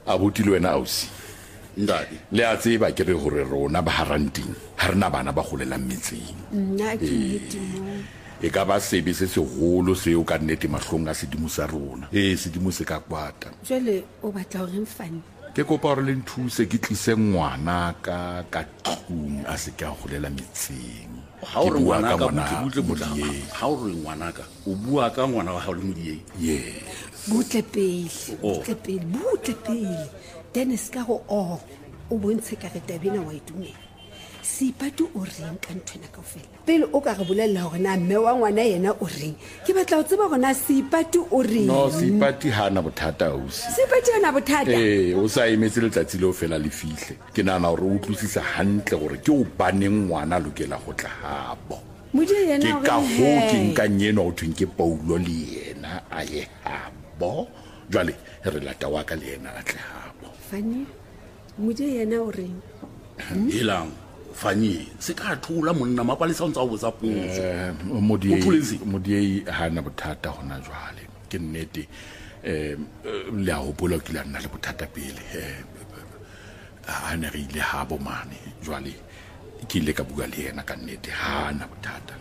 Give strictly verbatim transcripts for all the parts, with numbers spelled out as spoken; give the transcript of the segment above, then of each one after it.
abuti le wena ausi ndadi le a tseba ke re hore rona ba haranting ha rena bana ba golelang metseng nna ke nnete mo e ka ba sebe se segolo seo ka nnete mahlong a sedimo sa rona ee sedimo se ka kwata jwale o batla hore mfane ke kopa hore le nthuse ke tlise ngwana ka ka tlung a se ka golela metseng ha o re ngwana ka butle butle ha o re ngwana ka o bua ka ngwana wa hao le modieng ye butle pele butle pele butle pele Dennis ka go o o bontshe ka reta bena wa itumela Seipati o reng ka nthwena kaofela pele o ka re bolella hore na mme wa ngwana yena o reng ke batla o tseba gona Seipati o reng no Seipati hana bothata ausi Seipati hana bothata eh o sa emetse letsatsi le o fela le fihle ke nana hore o tlosisa hantle gore ke o baneng ngwana lokela go tla habo modi yena ke ka ho ke nka nyeno o thweng ke Paulo le yena a ye habo jwale re lata wa ka le yena a tle habo fani modi yena o reng helang fani se ka thula monna mapalesa o ntse o botsa potso modi modi hana bothata hona jwale ke nnete eh le a hopola ke la nna le bothata pele eh ana re ile habo mane jwale ke ile ka bua le yena ka nnete hana bothata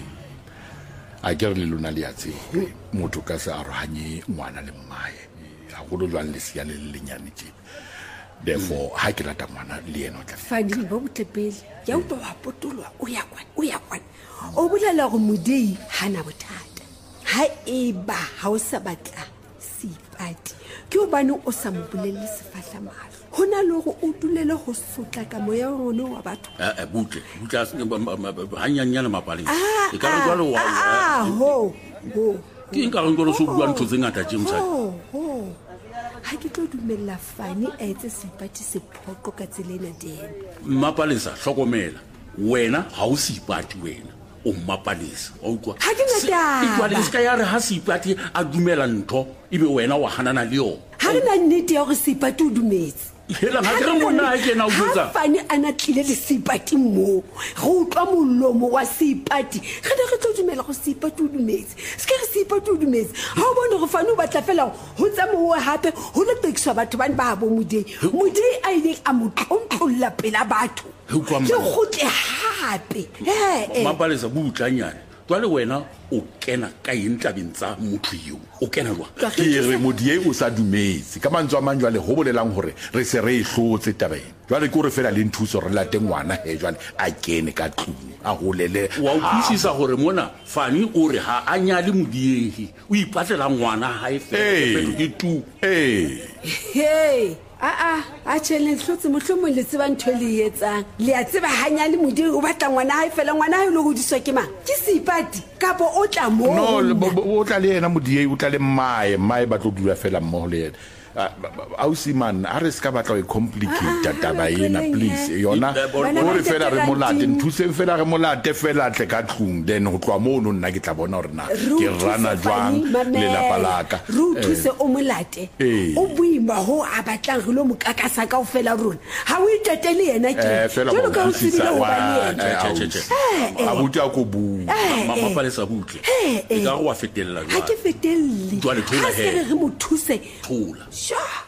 a ke re le lona le yatse motho ka se arohanye ngwana le mmae a go lo jwang le sia le lenyane tje therefore ha ke lata ngwana le yena o tla fadi bo botlepele ya uto wa potolwa o ya kwana o ya kwana o bolela go modei hana bothata ha eba ha o sa batla Seipati ke o bane o sa mbulelle sefahla mahlo hona le go o dulele go sotla ka moya ona wa batho eh butle butle hanyanyana mapaleng e ka re jwalo wa ah ho ho ke nka re ngolo so bua ntho tse ngata tse motsa ho ha ke tlo dumella fani a etse Seipati se phoko ka tselena den mapalesa hlokomela wena ha o Seipati wena o mapalesa o utlwa ha ke ngata ikwa le ska ya re ha Seipati a dumela ntho ibe wena wa hanana le yo ha re na nnete ya go Seipati o dumetse hela ga re mona a kena o botsa fani ana tlile le Seipati mo go utlwa mollomo wa Seipati ga re re tlo dumela go Seipati o dumetse se ke re Seipati o dumetse ha o bone go fani o batla fela ho tsamowe hape ho le tekiswa batho bane ba bo modei modei a ile a motlontlolla pela batho ke gotle hape eh mapalesa butlanyana twale wena o kena ka intlabeng tsa motho yo o kena lwa ke re modie o sa dumetse ka mantswe a manjwa le ho bolelang hore re se re ihlotse tabeng jwale ke re fela le nthuso re late ngwana he jwale a kene ka tlung a holele wa utlwisisa hore mona fani o re ha anya le modiehi o ipatlela ngwana ha e fela ke tu eh hey a a a tshele hlotse mohlomo le tseba ntho le etsang le a tseba hanya le modiri o batla ngwana ha e fela ngwana ha e le go diswa ke mang ke Seipati kapo o tla mo no o tla le yena modiri o tla le mmae mmae ba tlo dula fela mmoho le yena ausi man a re ska batla e complicate taba ena please yona o re fela re molate nthuse fela re molate fela tle ka tlung then go tloa mo no nna ke tla bona hore na ke rana jwang le la palaka ru thuse o molate o buima ho a batlang re lo mokakasa ka o fela rona ha o itetele yena ke jalo ka o tsibile o ba yena a buti a go bu mama palesa butle e ka go wa fetella jwa ha ke fetelle jwa le thola he re mo thuse thola sure